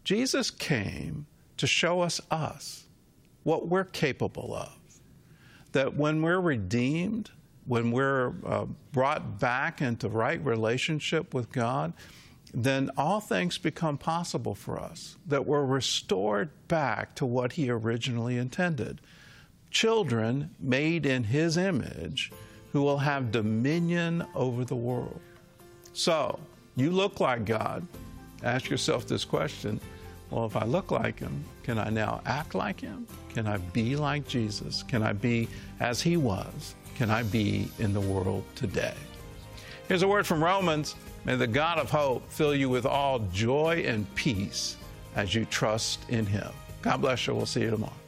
Jesus came to show us what we're capable of. That when we're redeemed, when we're brought back into right relationship with God, then all things become possible for us, that we're restored back to what He originally intended. Children made in His image who will have dominion over the world. So, you look like God. Ask yourself this question, well, if I look like Him, can I now act like Him? Can I be like Jesus? Can I be as He was? Can I be in the world today? Here's a word from Romans. May the God of hope fill you with all joy and peace as you trust in Him. God bless you. We'll see you tomorrow.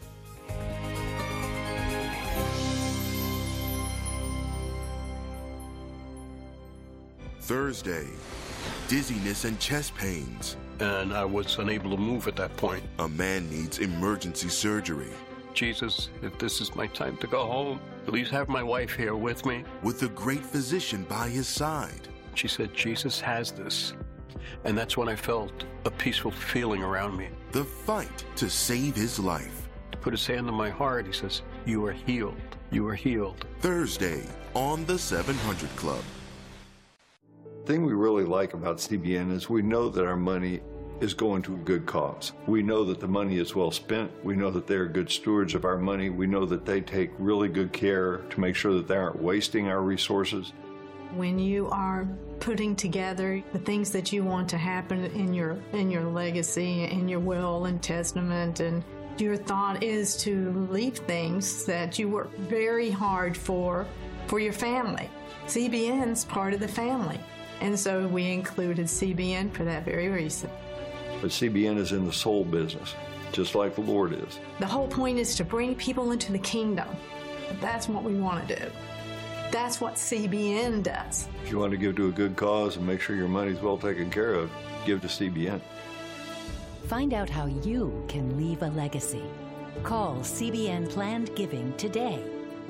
Thursday, dizziness and chest pains. And I was unable to move at that point. A man needs emergency surgery. Jesus, if this is my time to go home, please have my wife here with me. With a great physician by his side. She said, Jesus has this. And that's when I felt a peaceful feeling around me. The fight to save his life. He put his hand on my heart. He says, you are healed. You are healed. Thursday on the 700 Club. The thing we really like about CBN is we know that our money is going to a good cause. We know that the money is well spent. We know that they're good stewards of our money. We know that they take really good care to make sure that they aren't wasting our resources. When you are putting together the things that you want to happen in your legacy, in your will and testament, and your thought is to leave things that you work very hard for your family. CBN's part of the family. And so we included CBN for that very reason. But CBN is in the soul business, just like the Lord is. The whole point is to bring people into the kingdom. That's what we want to do. That's what CBN does. If you want to give to a good cause and make sure your money's well taken care of, give to CBN. Find out how you can leave a legacy. Call CBN Planned Giving today.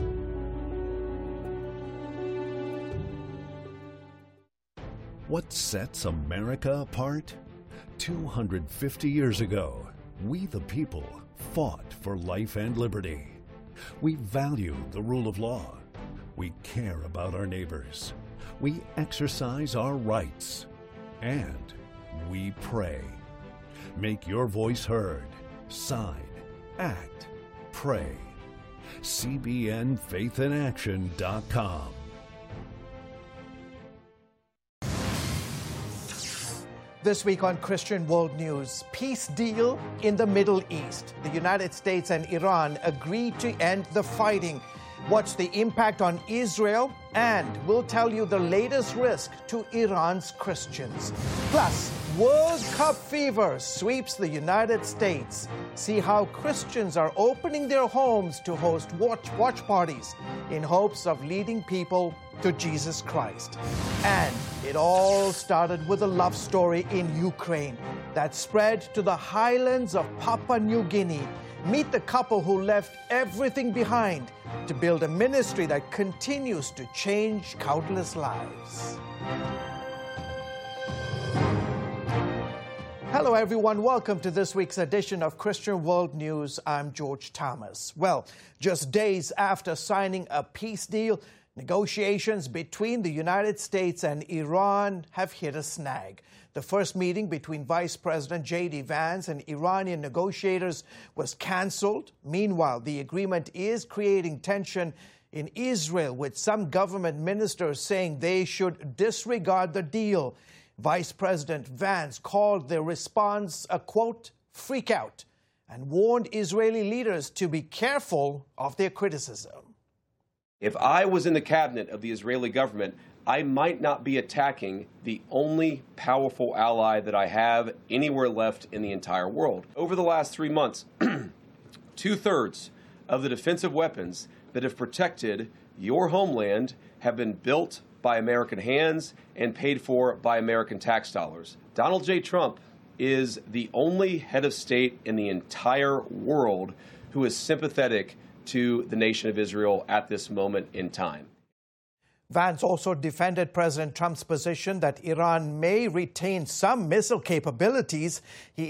What sets America apart? 250 years ago, we the people fought for life and liberty. We value the rule of law. We care about our neighbors. We exercise our rights. And we pray. Make your voice heard. Sign, act, pray. CBNFaithinAction.com. This week on Christian World News, peace deal in the Middle East. The United States and Iran agreed to end the fighting. What's the impact on Israel? And we'll tell you the latest risk to Iran's Christians. Plus, World Cup fever sweeps the United States. See how Christians are opening their homes to host watch parties in hopes of leading people to Jesus Christ. And it all started with a love story in Ukraine that spread to the highlands of Papua New Guinea. Meet the couple who left everything behind to build a ministry that continues to change countless lives. Hello, everyone. Welcome to this week's edition of Christian World News. I'm George Thomas. Well, just days after signing a peace deal, negotiations between the United States and Iran have hit a snag. The first meeting between Vice President J.D. Vance and Iranian negotiators was canceled. Meanwhile, the agreement is creating tension in Israel, with some government ministers saying they should disregard the deal. Vice President Vance called the response a, quote, freak out, and warned Israeli leaders to be careful of their criticism. If I was in the cabinet of the Israeli government, I might not be attacking the only powerful ally that I have anywhere left in the entire world. Over the last 3 months, 2/3 of the defensive weapons that have protected your homeland have been built by American hands and paid for by American tax dollars. Donald J. Trump is the only head of state in the entire world who is sympathetic to the nation of Israel at this moment in time. Vance also defended President Trump's position that Iran may retain some missile capabilities. He